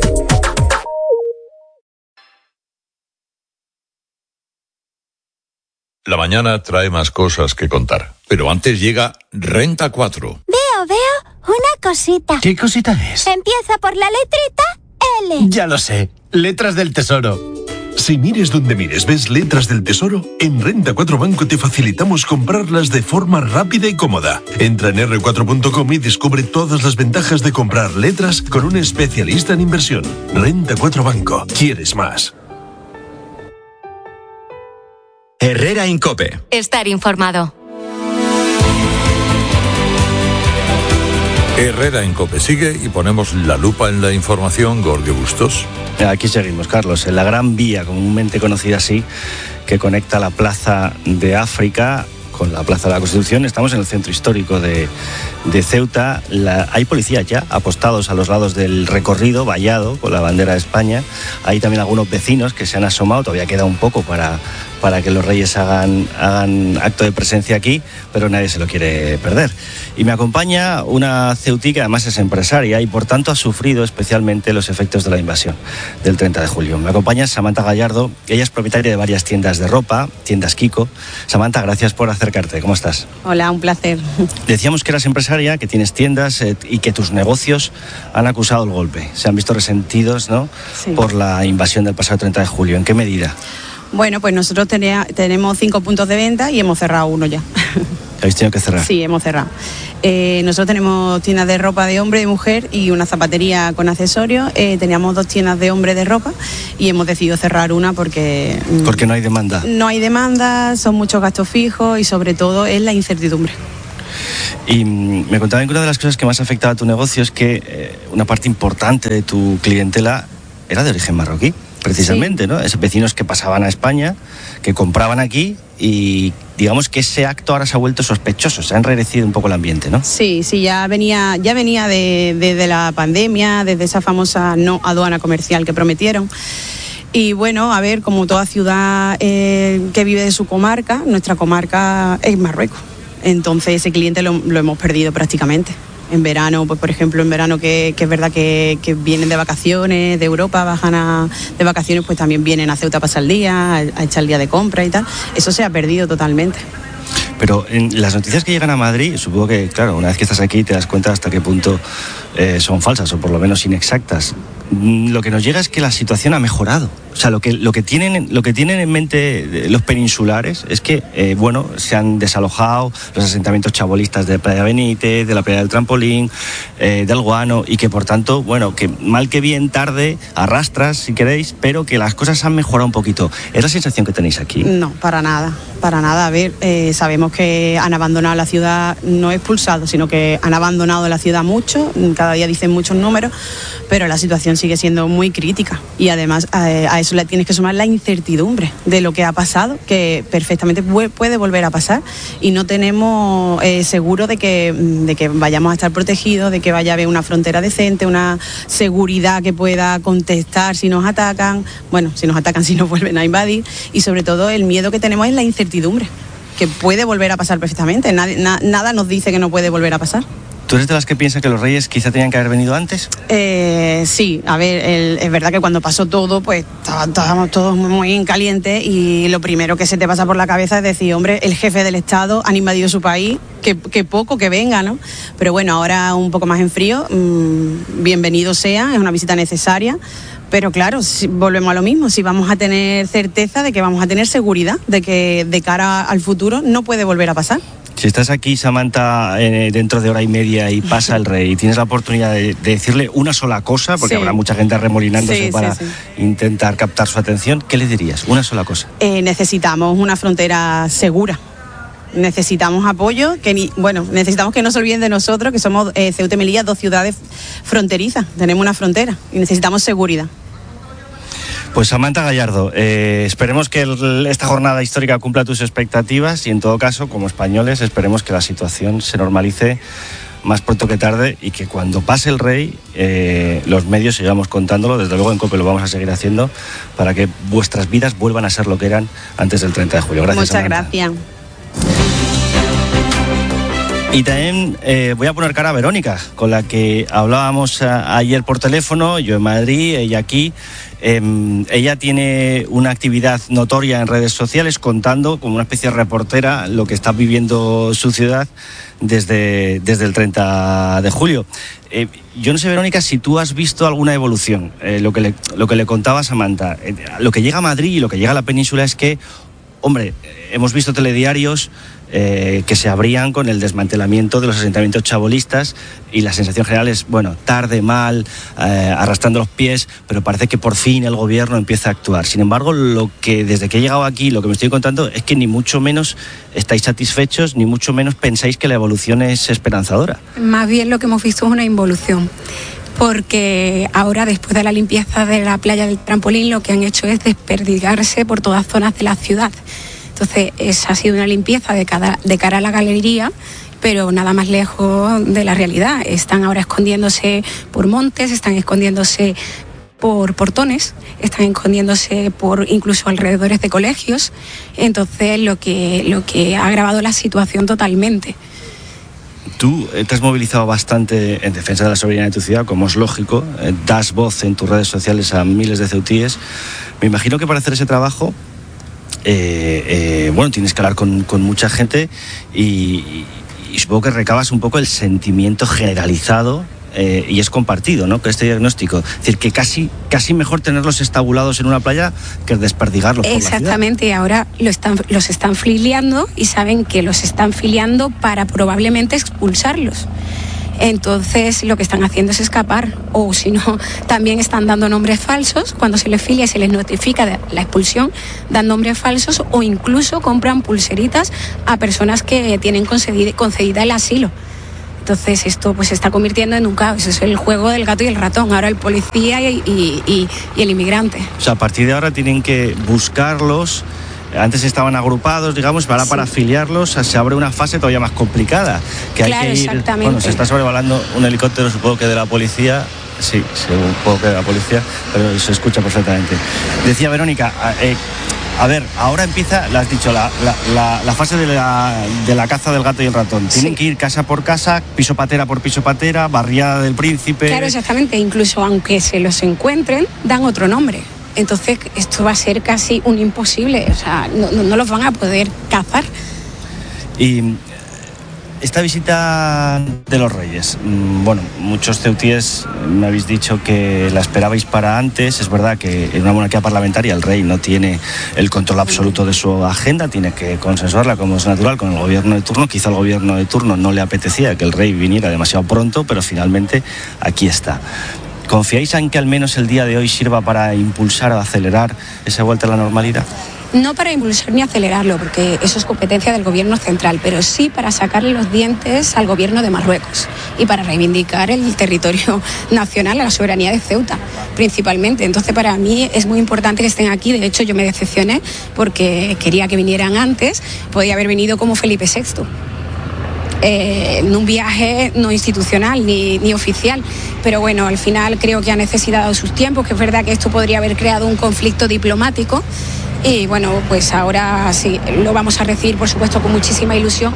S10: La mañana trae más cosas que contar, pero antes llega Renta cuatro.
S25: Veo, veo una cosita.
S26: ¿Qué cosita es?
S25: Empieza por la letrita L.
S26: Ya lo sé, letras del tesoro. Si mires donde mires ves letras del tesoro, en Renta cuatro Banco te facilitamos comprarlas de forma rápida y cómoda. Entra en erre cuatro punto com y descubre todas las ventajas de comprar letras con un especialista en inversión. Renta cuatro Banco. ¿Quieres más?
S8: Herrera en COPE.
S3: Estar informado.
S10: Herrera en COPE sigue y ponemos la lupa en la información. Gorge Bustos.
S2: Aquí seguimos, Carlos, en la Gran Vía, comúnmente conocida así, que conecta la Plaza de África con la Plaza de la Constitución. Estamos en el centro histórico de, de Ceuta. La, hay policías ya apostados a los lados del recorrido, vallado, con la bandera de España. Hay también algunos vecinos que se han asomado, todavía queda un poco para, para que los reyes hagan, hagan acto de presencia aquí, pero nadie se lo quiere perder. Y me acompaña una ceutí que además es empresaria y por tanto ha sufrido especialmente los efectos de la invasión del treinta de julio. Me acompaña Samantha Gallardo, ella es propietaria de varias tiendas de ropa, tiendas Kiko. Samantha, gracias por acercarte, ¿cómo estás?
S15: Hola, un placer.
S2: Decíamos que eras empresaria, que tienes tiendas eh, y que tus negocios han acusado el golpe. Se han visto resentidos, ¿no?
S15: Sí.
S2: Por la invasión del pasado treinta de julio. ¿En qué medida?
S15: Bueno, pues nosotros tenía, tenemos cinco puntos de venta y hemos cerrado uno ya.
S2: Habéis tenido que cerrar.
S5: Sí, hemos cerrado. Eh, nosotros tenemos tiendas de ropa de hombre y de mujer y una zapatería con accesorios. Eh, teníamos dos tiendas de hombre de ropa y hemos decidido cerrar una porque...
S2: Porque no hay demanda.
S5: No hay demanda, son muchos gastos fijos y sobre todo es la incertidumbre.
S2: Y me contaban que una de las cosas que más afectaba a tu negocio es que eh, una parte importante de tu clientela era de origen marroquí, precisamente, sí. ¿no? Esos vecinos que pasaban a España, que compraban aquí y digamos que ese acto ahora se ha vuelto sospechoso, se ha enrarecido un poco el ambiente, ¿no?
S5: Sí, sí, ya venía, ya venía de, de, de la pandemia, desde esa famosa no aduana comercial que prometieron. Y bueno, a ver, como toda ciudad eh, que vive de su comarca, nuestra comarca es Marruecos. Entonces ese cliente lo, lo hemos perdido prácticamente. En verano, pues por ejemplo, en verano que, que es verdad que, que vienen de vacaciones, de Europa, bajan a, de vacaciones, pues también vienen a Ceuta a pasar el día, a, a echar el día de compra y tal. Eso se ha perdido totalmente.
S2: Pero en las noticias que llegan a Madrid, supongo que, claro, una vez que estás aquí te das cuenta hasta qué punto eh, son falsas o por lo menos inexactas. Lo que nos llega es que la situación ha mejorado. O sea, lo que, lo que, tienen, lo que tienen en mente los peninsulares es que, eh, bueno, se han desalojado los asentamientos chabolistas de Playa Benítez, de la Playa del Trampolín, eh, del Guano, y que, por tanto, bueno, que mal que bien tarde, arrastras, si queréis, pero que las cosas han mejorado un poquito. ¿Es la sensación que tenéis aquí?
S5: No, para nada, para nada. A ver, eh, sabemos que han abandonado la ciudad, no expulsado, sino que han abandonado la ciudad mucho, cada día dicen muchos números, pero la situación sigue siendo muy crítica y además eh, a eso le tienes que sumar la incertidumbre de lo que ha pasado, que perfectamente puede volver a pasar y no tenemos eh, seguro de que, de que vayamos a estar protegidos, de que vaya a haber una frontera decente, una seguridad que pueda contestar si nos atacan, bueno, si nos atacan, si nos vuelven a invadir, y sobre todo el miedo que tenemos es la incertidumbre, que puede volver a pasar perfectamente, Nadie, na, nada nos dice que no puede volver a pasar.
S2: ¿Tú eres de las que piensa que los reyes quizá tenían que haber venido antes?
S5: Eh, sí, a ver, el, es verdad que cuando pasó todo, pues estábamos todos muy en caliente y lo primero que se te pasa por la cabeza es decir, hombre, el jefe del Estado han invadido su país, que, que poco que venga, ¿no? Pero bueno, ahora un poco más en frío, mmm, bienvenido sea, es una visita necesaria. Pero claro, si volvemos a lo mismo, si vamos a tener certeza de que vamos a tener seguridad, de que de cara al futuro no puede volver a pasar.
S2: Si estás aquí, Samantha, eh, dentro de hora y media y pasa el rey y tienes la oportunidad de, de decirle una sola cosa, porque sí. habrá mucha gente arremolinándose sí, para sí, sí. intentar captar su atención, ¿qué le dirías? Una sola cosa.
S5: Eh, necesitamos una frontera segura. Necesitamos apoyo, que ni, bueno, necesitamos que no se olviden de nosotros, que somos eh, Ceuta y Melilla, dos ciudades fronterizas, tenemos una frontera y necesitamos seguridad.
S2: Pues Samantha Gallardo, eh, esperemos que el, esta jornada histórica cumpla tus expectativas y en todo caso, como españoles, esperemos que la situación se normalice más pronto que tarde y que cuando pase el rey, eh, los medios sigamos contándolo, desde luego en COPE lo vamos a seguir haciendo, para que vuestras vidas vuelvan a ser lo que eran antes del treinta de julio. Gracias,
S5: Muchas
S2: Samantha.
S5: gracias.
S2: Y también eh, voy a poner cara a Verónica, con la que hablábamos a, ayer por teléfono, yo en Madrid, ella aquí. Eh, ella tiene una actividad notoria en redes sociales contando como una especie de reportera lo que está viviendo su ciudad desde, desde el treinta de julio. Eh, yo no sé, Verónica, si tú has visto alguna evolución. Eh, lo, que le, lo que le contaba a Samantha, eh, lo que llega a Madrid y lo que llega a la península es que, hombre, hemos visto telediarios Eh, que se abrían con el desmantelamiento de los asentamientos chabolistas y la sensación general es, bueno, tarde, mal, eh, arrastrando los pies, pero parece que por fin el gobierno empieza a actuar. Sin embargo, lo que desde que he llegado aquí, lo que me estoy contando es que ni mucho menos estáis satisfechos, ni mucho menos pensáis que la evolución es esperanzadora.
S11: Más bien lo que hemos visto es una involución. Porque ahora, después de la limpieza de la playa del Trampolín, lo que han hecho es desperdigarse por todas zonas de la ciudad. Entonces, esa ha sido una limpieza de, cada, de cara a la galería, pero nada más lejos de la realidad. Están ahora escondiéndose por montes, están escondiéndose por portones, están escondiéndose por incluso alrededores de colegios. Entonces, lo que, lo que ha agravado la situación totalmente.
S2: Tú te has movilizado bastante en defensa de la soberanía de tu ciudad, como es lógico, das voz en tus redes sociales a miles de ceutíes. Me imagino que para hacer ese trabajo, eh, eh, bueno, tienes que hablar con, con mucha gente y, y, y supongo que recabas un poco el sentimiento generalizado eh, y es compartido, ¿no? Que este diagnóstico, es decir, que casi, casi mejor tenerlos estabulados en una playa que desperdigarlos por la ciudad.
S11: Exactamente, ahora lo están, los están filiando y saben que los están filiando para probablemente expulsarlos. Entonces lo que están haciendo es escapar, o si no, también están dando nombres falsos. Cuando se les filia y se les notifica de la expulsión, dan nombres falsos o incluso compran pulseritas a personas que tienen concedida, concedida el asilo. Entonces esto pues se está convirtiendo en un caos, es el juego del gato y el ratón, ahora el policía y, y, y, y el inmigrante.
S2: O sea, a partir de ahora tienen que buscarlos. Antes estaban agrupados, digamos, ahora sí. Para afiliarlos se abre una fase todavía más complicada. Que
S11: claro,
S2: hay que ir,
S11: exactamente.
S2: Bueno, se está sobrevolando un helicóptero, supongo que de la policía. Sí, supongo que de la policía, pero se escucha perfectamente. Decía Verónica, eh, a ver, ahora empieza, lo has dicho, la, la, la, la fase de la, de la caza del gato y el ratón. Tienen sí. que ir casa por casa, piso patera por piso patera, barriada del Príncipe.
S11: Claro, exactamente. Incluso aunque se los encuentren, dan otro nombre. Entonces esto va a ser casi un imposible, o sea, no, no, no los van a poder cazar.
S2: Y esta visita de los Reyes, bueno, muchos ceutíes me habéis dicho que la esperabais para antes. Es verdad que en una monarquía parlamentaria el rey no tiene el control absoluto de su agenda, tiene que consensuarla como es natural con el gobierno de turno. Quizá al gobierno de turno no le apetecía que el rey viniera demasiado pronto, pero finalmente aquí está. ¿Confiáis en que al menos el día de hoy sirva para impulsar o acelerar esa vuelta a la normalidad?
S11: No para impulsar ni acelerarlo, porque eso es competencia del gobierno central, pero sí para sacarle los dientes al gobierno de Marruecos y para reivindicar el territorio nacional, la soberanía de Ceuta, principalmente. Entonces, para mí es muy importante que estén aquí. De hecho, yo me decepcioné porque quería que vinieran antes. Podía haber venido como Felipe sexto. Eh, en un viaje no institucional ni, ni oficial, pero bueno, al final creo que ha necesitado sus tiempos, que es verdad que esto podría haber creado un conflicto diplomático. Y bueno, pues ahora sí, lo vamos a recibir, por supuesto, con muchísima ilusión,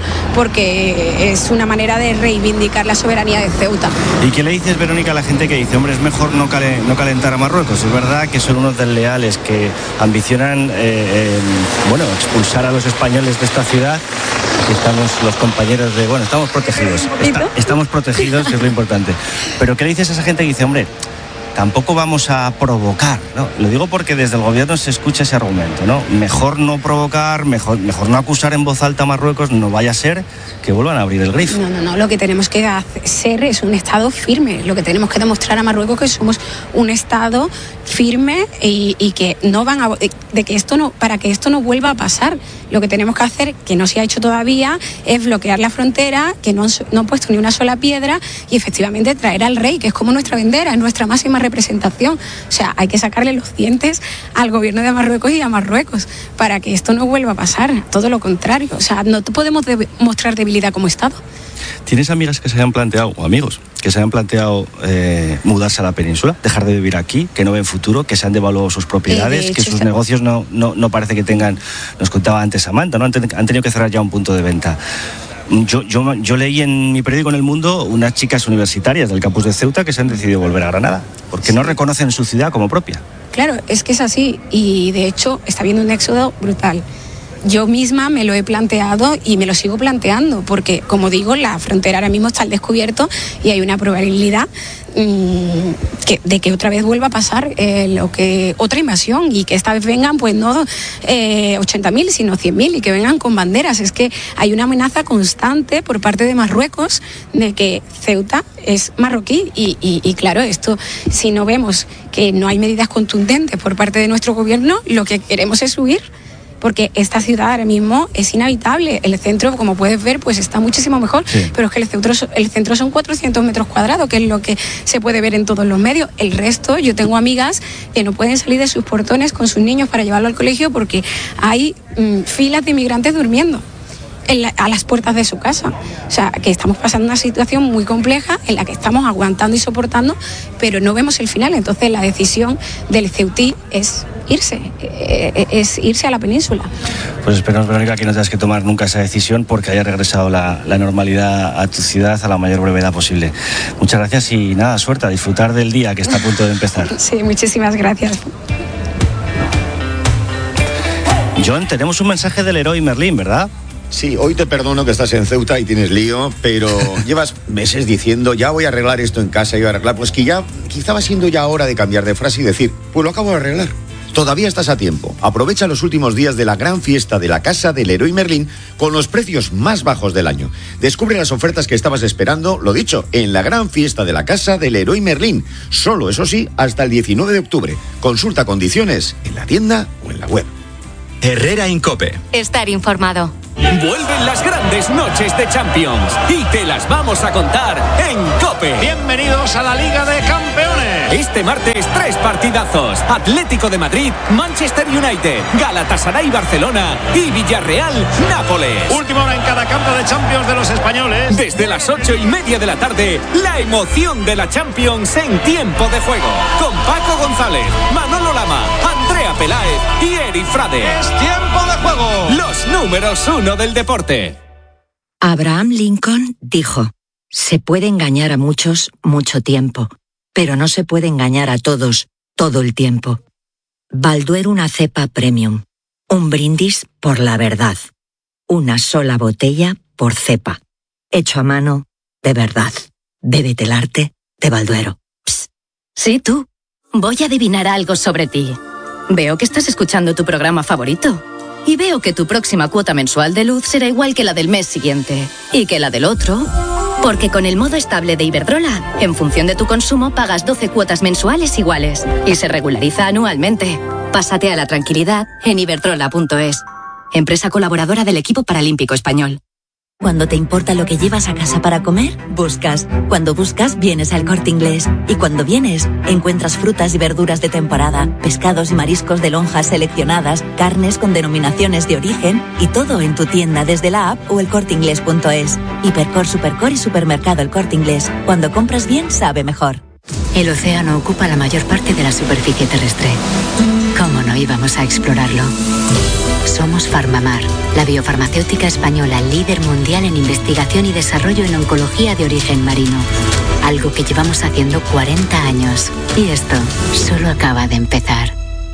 S11: porque es una manera de reivindicar la soberanía de Ceuta.
S2: ¿Y qué le dices, Verónica, a la gente que dice, hombre, es mejor no, cale, no calentar a Marruecos? Es verdad que son unos desleales que ambicionan, eh, eh, bueno, expulsar a los españoles de esta ciudad. Aquí estamos los compañeros de, bueno, estamos protegidos. Está, estamos protegidos, que es lo importante. Pero ¿qué le dices a esa gente que dice, hombre, tampoco vamos a provocar, ¿no? Lo digo porque desde el gobierno se escucha ese argumento, ¿no? Mejor no provocar, mejor, mejor no acusar en voz alta a Marruecos, no vaya a ser que vuelvan a abrir el grifo.
S11: No, no, no, lo que tenemos que hacer es un Estado firme, lo que tenemos que demostrar a Marruecos que somos un Estado firme y, y que no van a, de que esto no, para que esto no vuelva a pasar. Lo que tenemos que hacer, que no se ha hecho todavía, es bloquear la frontera, que no, no han puesto ni una sola piedra, y efectivamente traer al rey, que es como nuestra bandera, es nuestra máxima representación. O sea, hay que sacarle los dientes al gobierno de Marruecos y a Marruecos para que esto no vuelva a pasar, todo lo contrario. O sea, no podemos de- mostrar debilidad como Estado.
S2: ¿Tienes amigas que se hayan planteado, o amigos, que se hayan planteado eh, mudarse a la península, dejar de vivir aquí, que no ven futuro, que se han devaluado sus propiedades, eh, hecho, que sus está... negocios no, no, no parece que tengan, nos contaba antes Samantha, ¿no? han, ten, han tenido que cerrar ya un punto de venta? Yo, yo, yo leí en mi periódico en El Mundo unas chicas universitarias del campus de Ceuta que se han decidido volver a Granada, porque sí. no reconocen su ciudad como propia.
S11: Claro, es que es así, y de hecho está habiendo un éxodo brutal. Yo misma me lo he planteado y me lo sigo planteando, porque, como digo, la frontera ahora mismo está al descubierto y hay una probabilidad mmm, que, de que otra vez vuelva a pasar eh, lo que otra invasión, y que esta vez vengan, pues no eh, ochenta mil, sino cien mil, y que vengan con banderas. Es que hay una amenaza constante por parte de Marruecos de que Ceuta es marroquí y, y, y claro, esto, si no vemos que no hay medidas contundentes por parte de nuestro gobierno, lo que queremos es huir. Porque esta ciudad ahora mismo es inhabitable. El centro, como puedes ver, pues está muchísimo mejor, sí. pero es que el centro, el centro son cuatrocientos metros cuadrados, que es lo que se puede ver en todos los medios. El resto, yo tengo amigas que no pueden salir de sus portones con sus niños para llevarlo al colegio porque hay mmm, filas de inmigrantes durmiendo en la, a las puertas de su casa. O sea, que estamos pasando una situación muy compleja en la que estamos aguantando y soportando, pero no vemos el final. Entonces la decisión del ceutí es irse, es irse a la península.
S2: Pues esperamos, Verónica, que no tengas que tomar nunca esa decisión porque haya regresado la, la normalidad a tu ciudad a la mayor brevedad posible. Muchas gracias y nada, suerte, a disfrutar del día que está a punto de empezar.
S11: Sí, muchísimas gracias.
S2: John, tenemos un mensaje del Leroy Merlin, ¿verdad?
S12: Sí, hoy te perdono que estás en Ceuta y tienes lío, pero llevas meses diciendo, ya voy a arreglar esto en casa, voy a arreglar, pues que ya quizá va siendo ya hora de cambiar de frase y decir, pues lo acabo de arreglar. Todavía estás a tiempo. Aprovecha los últimos días de la gran fiesta de la Casa del Leroy Merlin con los precios más bajos del año. Descubre las ofertas que estabas esperando, lo dicho, en la gran fiesta de la Casa del Leroy Merlin. Solo, eso sí, hasta el diecinueve de octubre. Consulta condiciones en la tienda o en la web.
S8: Herrera Incope.
S3: Estar informado.
S4: Vuelven las grandes noches de Champions y te las vamos a contar en COPE.
S14: Bienvenidos a la Liga de Campeones.
S4: Este martes, tres partidazos. Atlético de Madrid, Manchester United, Galatasaray Barcelona y Villarreal Nápoles.
S14: Última hora en cada campo de Champions de los españoles.
S4: Desde las ocho y media de la tarde, la emoción de la Champions en tiempo de juego. Con Paco González, Manolo Lama, Andrea Peláez y Eri Frade.
S14: Es tiempo de juego.
S4: Los números uno del deporte.
S16: Abraham Lincoln dijo: se puede engañar a muchos mucho tiempo, pero no se puede engañar a todos todo el tiempo. Balduero una cepa premium. Un brindis por la verdad. Una sola botella por cepa. Hecho a mano de verdad. Bébete el arte de Balduero.
S3: Psst. Sí, tú. Voy a adivinar algo sobre ti. Veo que estás escuchando tu programa favorito. Y veo que tu próxima cuota mensual de luz será igual que la del mes siguiente. Y que la del otro. Porque con el modo estable de Iberdrola, en función de tu consumo, pagas doce cuotas mensuales iguales. Y se regulariza anualmente. Pásate a la tranquilidad en iberdrola punto es. Empresa colaboradora del equipo paralímpico español.
S17: Cuando te importa lo que llevas a casa para comer, buscas. Cuando buscas, vienes al Corte Inglés. Y cuando vienes, encuentras frutas y verduras de temporada, pescados y mariscos de lonjas seleccionadas, carnes con denominaciones de origen y todo en tu tienda desde la app o el corte inglés punto es. Hipercor, Supercor y Supermercado El Corte Inglés. Cuando compras bien, sabe mejor.
S3: El océano ocupa la mayor parte de la superficie terrestre. ¿Cómo no íbamos a explorarlo? Somos Farmamar, la biofarmacéutica española líder mundial en investigación y desarrollo en oncología de origen marino. Algo que llevamos haciendo cuarenta años. Y esto solo acaba de empezar.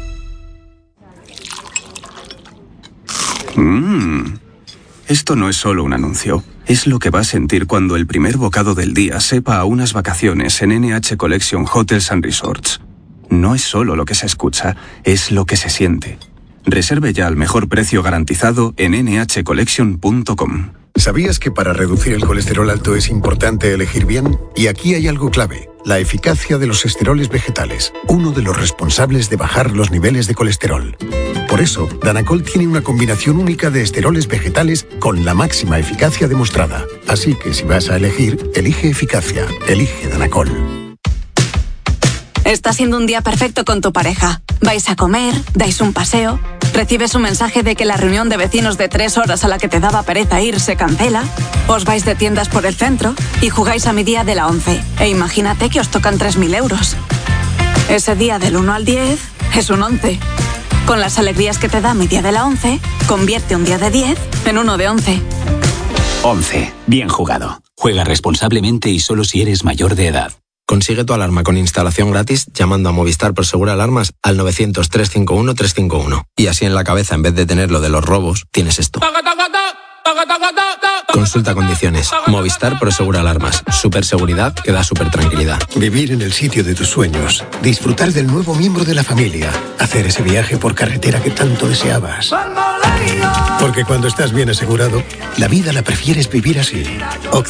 S18: Mmm. Esto no es solo un anuncio. Es lo que va a sentir cuando el primer bocado del día sepa a unas vacaciones en N H Collection Hotels and Resorts. No es solo lo que se escucha, es lo que se siente. Reserve ya al mejor precio garantizado en ene hache collection punto com.
S19: ¿Sabías que para reducir el colesterol alto es importante elegir bien? Y aquí hay algo clave, la eficacia de los esteroles vegetales, uno de los responsables de bajar los niveles de colesterol. Por eso, Danacol tiene una combinación única de esteroles vegetales con la máxima eficacia demostrada. Así que si vas a elegir, elige eficacia, elige Danacol.
S27: Está siendo un día perfecto con tu pareja. Vais a comer, dais un paseo, recibes un mensaje de que la reunión de vecinos de tres horas a la que te daba pereza ir se cancela, os vais de tiendas por el centro y jugáis a mi día de la once. E imagínate que os tocan tres mil euros. Ese día del uno al diez es un once. Con las alegrías que te da mi día de la once, convierte un día de diez en uno de once.
S28: once. Bien jugado. Juega responsablemente y solo si eres mayor de edad.
S29: Consigue tu alarma con instalación gratis llamando a Movistar Prosegur Alarmas al novecientos, trescientos cincuenta y uno, trescientos cincuenta y uno. Y así en la cabeza, en vez de tener lo de los robos, tienes esto. Consulta condiciones. Movistar Prosegur Alarmas. Superseguridad que da super tranquilidad.
S19: Vivir en el sitio de tus sueños. Disfrutar del nuevo miembro de la familia. Hacer ese viaje por carretera que tanto deseabas. Porque cuando estás bien asegurado, la vida la prefieres vivir así. Opción